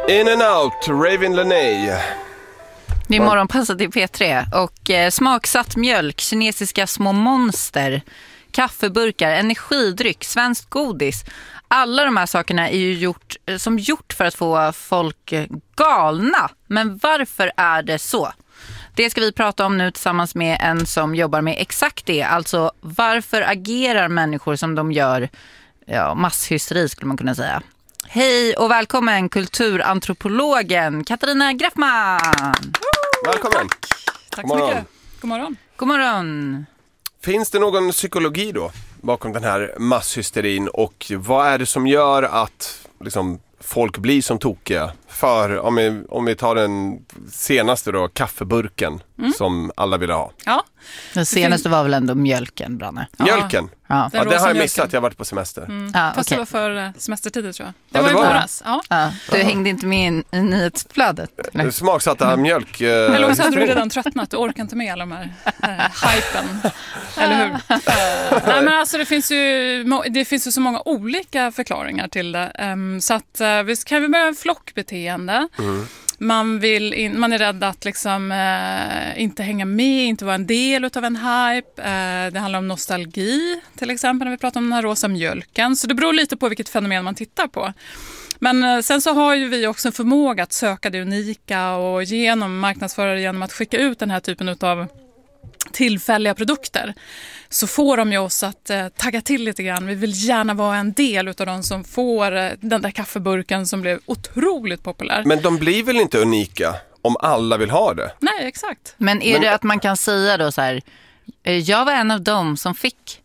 In and out, Raven Lené. Det är morgonpasset i P3 och smaksatt mjölk, kinesiska små monster, kaffeburkar, energidryck, svenskt godis. Alla de här sakerna är ju gjort för att få folk galna. Men varför är det så? Det ska vi prata om nu tillsammans med en som jobbar med exakt det. Alltså varför agerar människor som de gör? Ja, masshysteri skulle man kunna säga. Hej och välkommen kulturantropologen Katarina Graffman. Välkommen. Tack så mycket. God morgon. God morgon. Finns det någon psykologi då bakom den här masshysterin och vad är det som gör att liksom, folk blir som tokiga? För om vi tar den senaste då, kaffeburken som alla vill ha. Ja. Den senaste var väl ändå mjölken, Branne? Mjölken? Ja. Ja, det har jag missat, jag har varit på semester. Fast det var för semestertider tror jag. Ja, Det var det i var våras. Ja. Du hängde inte med i nyhetsflödet? Eller? Smaksatta mjölk. Eller så hade du redan tröttnat, du orkar inte med alla de här hypen. Eller hur? Nej, men alltså, det finns ju så många olika förklaringar till det. Så att vi kan börja med flockbeteende. Man är rädd att liksom, inte hänga med, inte vara en del av en hype. Det handlar om nostalgi till exempel när vi pratar om den här rosa mjölken. Så det beror lite på vilket fenomen man tittar på. Men sen så har ju vi också en förmåga att söka det unika och marknadsföra genom att skicka ut den här typen av tillfälliga produkter. Så får de ju oss att tagga till lite grann. Vi vill gärna vara en del av de som får den där kaffeburken som blev otroligt populär. Men de blir väl inte unika om alla vill ha det? Nej, exakt. Men är det att man kan säga då så här, jag var en av dem som fick?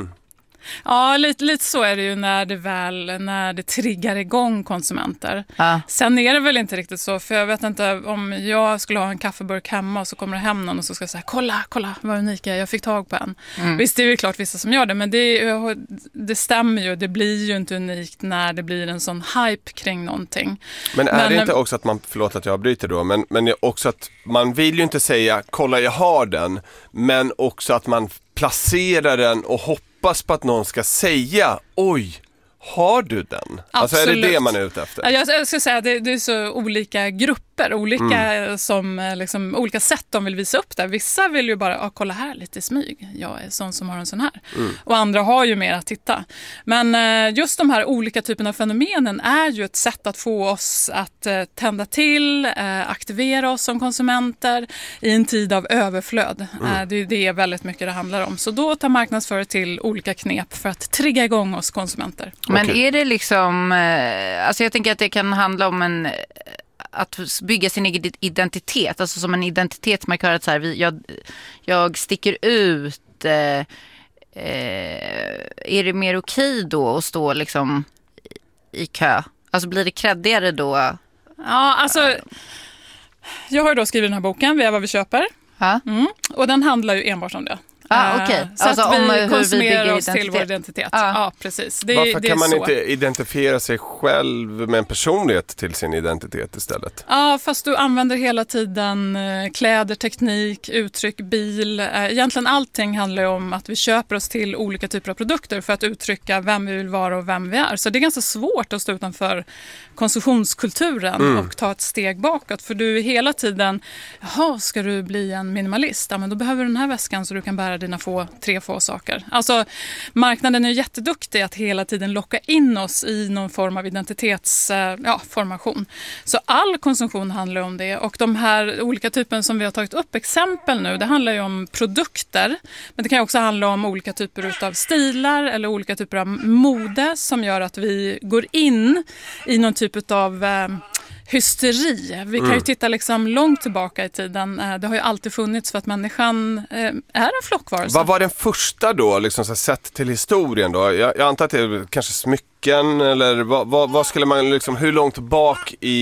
Ja, lite så är det ju när det triggar igång konsumenter. Sen är det väl inte riktigt så, för jag vet inte om jag skulle ha en kaffeburk hemma och så kommer det hem någon och så ska jag säga kolla vad unika jag fick tag på en. Visst, det är ju klart vissa som gör det, men det stämmer ju, det blir ju inte unikt när det blir en sån hype kring någonting. Men är det inte också att man, förlåt att jag bryter då, men det är också att man vill ju inte säga kolla jag har den, men också att man placerar den och hoppas på att någon ska säga oj, har du den? Absolut. Alltså är det det man är ute efter? Jag ska säga att det är så olika grupper, olika sätt de vill visa upp det. Vissa vill ju bara, kolla här lite i smyg, jag är sån som har en sån här. Och andra har ju mer att titta. Men just de här olika typerna av fenomenen är ju ett sätt att få oss att tända till, aktivera oss som konsumenter i en tid av överflöd. Det är väldigt mycket det handlar om. Så då tar marknadsförare till olika knep för att trigga igång oss konsumenter. Men är det liksom, alltså jag tänker att det kan handla om att bygga sin egen identitet, alltså som en identitetsmarkör att så här, jag sticker ut, är det mer okej då att stå liksom i kö? Alltså blir det kreddigare då? Ja, alltså jag har ju då skrivit den här boken, Vi är vad vi köper. Och den handlar ju enbart om det. Okay. Så alltså att om vi konsumerar oss identitet. till vår identitet. Ja, precis. Varför det kan man så. inte identifiera sig själv med en personlighet till sin identitet istället? Ja, fast du använder hela tiden kläder, teknik, uttryck, bil. Egentligen allting handlar om att vi köper oss till olika typer av produkter för att uttrycka vem vi vill vara och vem vi är. Så det är ganska svårt att stå utanför konsumtionskulturen och ta ett steg bakåt. För du är hela tiden, ska du bli en minimalist? Ja, men då behöver du den här väskan så du kan bära dina tre få saker. Alltså, marknaden är jätteduktig att hela tiden locka in oss i någon form av identitetsformation. Så all konsumtion handlar om det. Och de här olika typen som vi har tagit upp exempel nu, det handlar ju om produkter. Men det kan också handla om olika typer av stilar eller olika typer av mode som gör att vi går in i någon typ av hysteri. Vi kan ju titta liksom långt tillbaka i tiden. Det har ju alltid funnits för att människan är en flockvarelse. Vad var den första då, liksom så sett till historien då? Jag antar att det är kanske smycken eller vad skulle man liksom, hur långt bak i